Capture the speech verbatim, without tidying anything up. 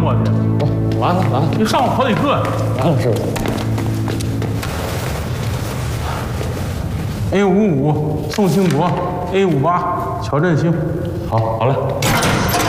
我去。 哦，完了完了， 你上过好几课。 完了，师傅。 A 五五宋清国 ，A 五八乔振兴。 好，好嘞。